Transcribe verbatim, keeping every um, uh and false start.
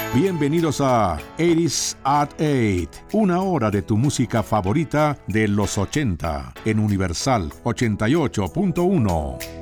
Bienvenidos a ochenta at ocho, una hora de tu música favorita de los ochenta en Universal ochenta y ocho punto uno.